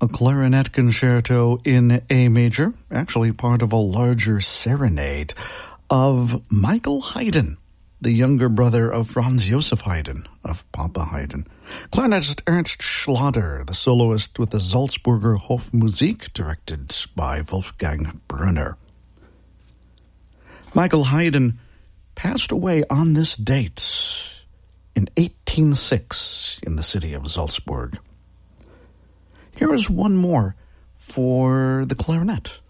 a clarinet concerto in A major, actually part of a larger serenade of Michael Haydn, the younger brother of Franz Joseph Haydn, of Papa Haydn. Clarinetist Ernst Schlatter, the soloist with the Salzburger Hofmusik, directed by Wolfgang Brunner. Michael Haydn passed away on this date in 1806 in the city of Salzburg. Here is one more for the clarinet.